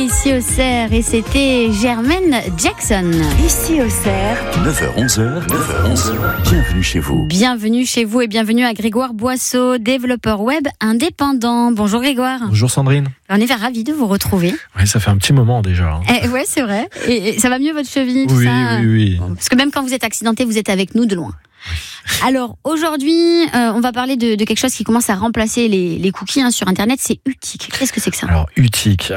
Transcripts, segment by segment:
Ici au Cerf et c'était Jermaine Jackson. Ici au Cerf, 9h-11h, bienvenue chez vous. Bienvenue chez vous et bienvenue à Grégoire Boisseau, développeur web indépendant. Bonjour Grégoire. Bonjour Sandrine. On est ravis de vous retrouver. Oui, ça fait un petit moment déjà. Ouais, c'est vrai. Et ça va mieux votre cheville, tout Oui, ça oui. Bon, parce que même quand vous êtes accidenté, vous êtes avec nous de loin. Alors aujourd'hui, on va parler de quelque chose qui commence à remplacer les cookies sur Internet, c'est Utic. Qu'est-ce que c'est que ça ? Alors Utic,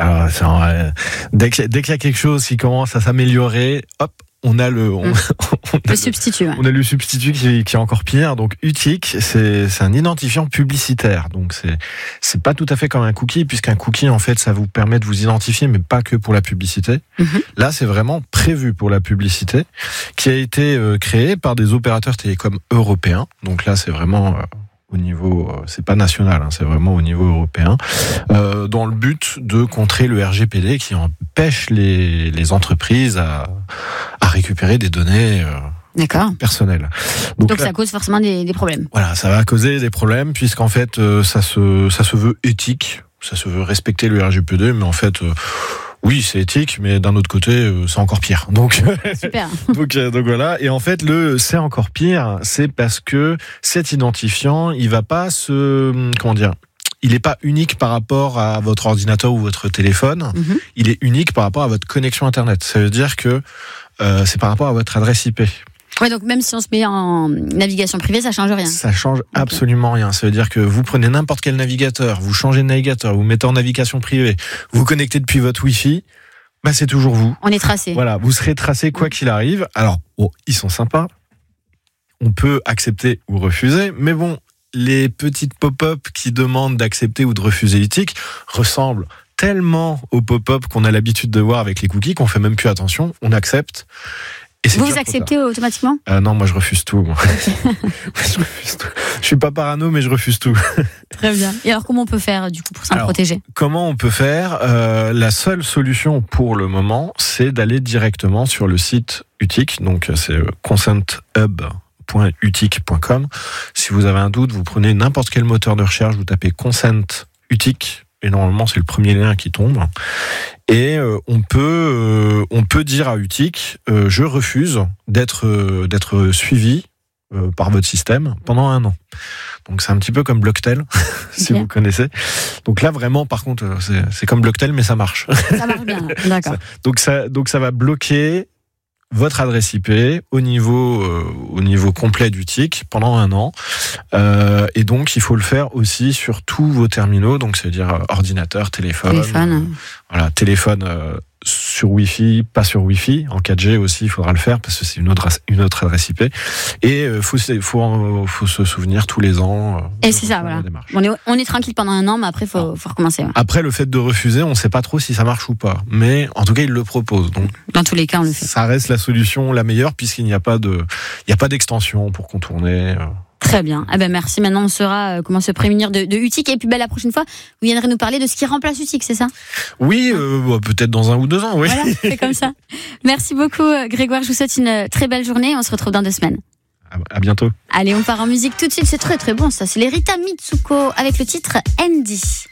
dès qu'il y a quelque chose qui commence à s'améliorer, hop, on a le substitut. Ouais. On a le substitut qui est encore pire. Donc Utic, c'est un identifiant publicitaire. Donc c'est pas tout à fait comme un cookie, puisqu'un cookie en fait ça vous permet de vous identifier, mais pas que pour la publicité. Là c'est vraiment prévu pour la publicité, qui a été créé par des opérateurs télécoms européens. Donc là c'est vraiment au niveau, c'est pas national, c'est vraiment au niveau européen, dans le but de contrer le RGPD qui empêche les entreprises à récupérer des données personnelles. Donc là, ça cause forcément des problèmes. Voilà, ça va causer des problèmes puisqu'en fait ça se veut éthique, ça se veut respecter le RGPD, mais en fait oui, c'est éthique, mais d'un autre côté, c'est encore pire. Donc, super. donc voilà. Et en fait, c'est encore pire, c'est parce que cet identifiant, il va pas il n'est pas unique par rapport à votre ordinateur ou votre téléphone. Il est unique par rapport à votre connexion Internet. Ça veut dire que c'est par rapport à votre adresse IP. Ouais, donc même si on se met en navigation privée, ça change rien. Ça change absolument rien. Ça veut dire que vous prenez n'importe quel navigateur, vous changez de navigateur, vous mettez en navigation privée, vous connectez depuis votre Wi-Fi, c'est toujours vous. On est tracé. Voilà, vous serez tracé quoi qu'il arrive. Alors, ils sont sympas. On peut accepter ou refuser, mais bon, les petites pop-up qui demandent d'accepter ou de refuser Utic ressemblent tellement aux pop-up qu'on a l'habitude de voir avec les cookies qu'on fait même plus attention, on accepte. Vous acceptez automatiquement ? Non, moi je refuse tout. Je refuse tout. Je suis pas parano, mais je refuse tout. Très bien. Et alors comment on peut faire du coup pour s'en protéger ? Comment on peut faire ? La seule solution pour le moment, c'est d'aller directement sur le site Utic. Donc c'est consenthub.utic.com. Si vous avez un doute, vous prenez n'importe quel moteur de recherche, vous tapez Consent Utic. Et normalement, c'est le premier lien qui tombe. Et on peut dire à Utic, je refuse d'être suivi par votre système pendant 1 an. Donc c'est un petit peu comme Blocktel, si vous connaissez. Donc là vraiment, par contre, c'est comme Blocktel, mais ça marche. Ça marche bien, d'accord. Donc ça va bloquer votre adresse IP au niveau complet d'Utic pendant 1 an. Et donc, il faut le faire aussi sur tous vos terminaux. Donc, c'est-à-dire ordinateur, téléphone. Téléphone sur Wi-Fi, pas sur Wi-Fi. En 4G aussi, il faudra le faire parce que c'est une autre adresse IP. Et faut se souvenir tous les ans. Et c'est ça, voilà. On est tranquille pendant 1 an, mais après, faut recommencer. Ouais. Après, le fait de refuser, on ne sait pas trop si ça marche ou pas. Mais en tout cas, il le propose. Donc, dans tous les cas, on le fait. Ça reste la solution la meilleure puisqu'il n'y a pas d'extension pour contourner. Très bien. Merci. Maintenant, on saura comment se prémunir de Utic. Et puis, la prochaine fois, vous viendrez nous parler de ce qui remplace Utic, c'est ça ? Oui, peut-être dans 1 ou 2 ans, oui. Voilà, c'est comme ça. Merci beaucoup, Grégoire. Je vous souhaite une très belle journée. On se retrouve dans 2 semaines. À bientôt. Allez, on part en musique tout de suite. C'est très, très bon, ça. C'est les Rita Mitsuko avec le titre Andy.